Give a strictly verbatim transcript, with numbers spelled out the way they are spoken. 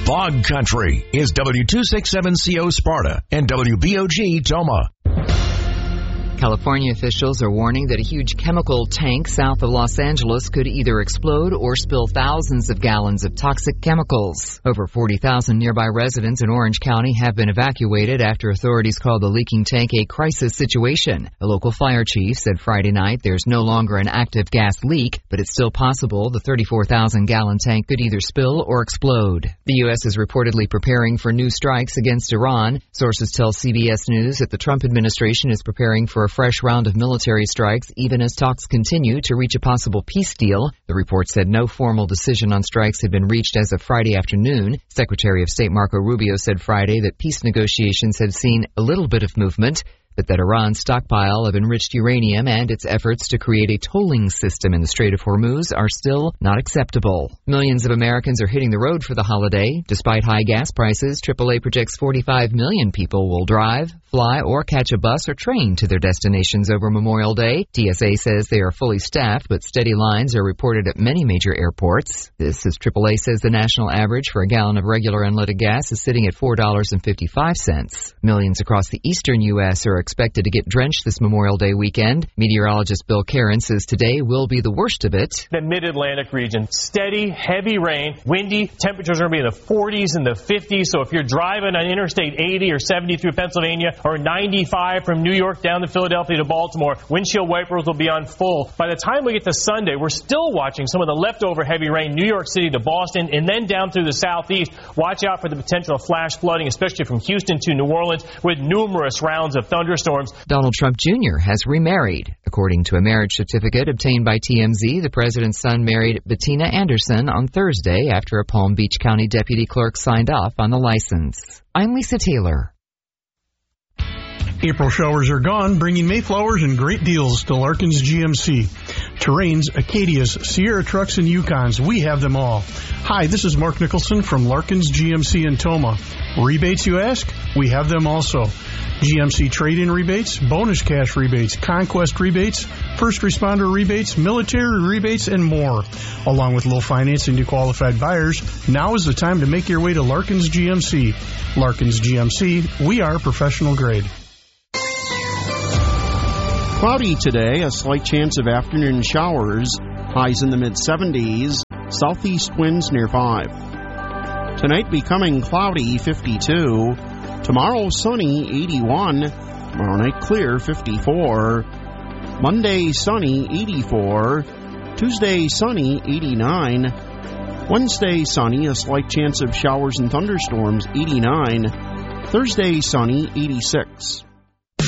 Bog Country is W two sixty-seven C O Sparta and W B O G Toma. California officials are warning that a huge chemical tank south of Los Angeles could either explode or spill thousands of gallons of toxic chemicals. Over forty thousand nearby residents in Orange County have been evacuated after authorities called the leaking tank a crisis situation. A local fire chief said Friday night there's no longer an active gas leak, but it's still possible the thirty-four thousand gallon tank could either spill or explode. The U S is reportedly preparing for new strikes against Iran. Sources tell C B S News that the Trump administration is preparing for a fresh round of military strikes even as talks continue to reach a possible peace deal. The report said no formal decision on strikes had been reached as of Friday afternoon. Secretary of State Marco Rubio said Friday that peace negotiations had seen a little bit of movement, but that Iran's stockpile of enriched uranium and its efforts to create a tolling system in the Strait of Hormuz are still not acceptable. Millions of Americans are hitting the road for the holiday. Despite high gas prices, triple A projects forty-five million people will drive, fly, or catch a bus or train to their destinations over Memorial Day. T S A says they are fully staffed, but steady lines are reported at many major airports. This as triple A says the national average for a gallon of regular unleaded gas is sitting at four dollars and fifty-five cents. Millions across the eastern U S are expected to get drenched this Memorial Day weekend. Meteorologist Bill Karen says today will be the worst of it. The mid-Atlantic region, steady, heavy rain, windy, temperatures are going to be in the forties and the fifties, so if you're driving on Interstate eighty or seventy through Pennsylvania or ninety-five from New York down to Philadelphia to Baltimore, windshield wipers will be on full. By the time we get to Sunday, we're still watching some of the leftover heavy rain, New York City to Boston, and then down through the southeast. Watch out for the potential of flash flooding, especially from Houston to New Orleans, with numerous rounds of thunderstorms. Donald Trump Junior has remarried. According to a marriage certificate obtained by T M Z, the president's son married Bettina Anderson on Thursday after a Palm Beach County deputy clerk signed off on the license. I'm Lisa Taylor. April showers are gone, bringing Mayflowers and great deals to Larkin's G M C. Terrains, Acadias, Sierra trucks, and Yukons, we have them all. Hi, this is Mark Nicholson from Larkin's G M C in Toma. Rebates, you ask? We have them also. G M C trade-in rebates, bonus cash rebates, conquest rebates, first responder rebates, military rebates, and more. Along with low financing to qualified buyers, now is the time to make your way to Larkin's G M C. Larkin's G M C, we are professional grade. Cloudy today, a slight chance of afternoon showers, highs in the mid seventies, southeast winds near five. Tonight becoming cloudy, fifty-two. Tomorrow sunny, eighty-one. Tomorrow night clear, fifty-four. Monday sunny, eighty-four. Tuesday sunny, eighty-nine. Wednesday sunny, a slight chance of showers and thunderstorms, eighty-nine. Thursday sunny, eighty-six.